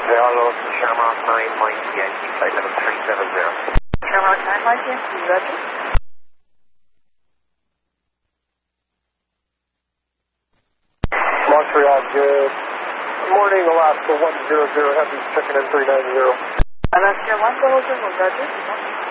Montreal, Shamrock 9 Mike Yankee, flight level 370. Shamrock 9 Mike Yankee, roger. Montreal, good morning, Alaska 100, Heavy, checking in 390. Alaska 100, roger.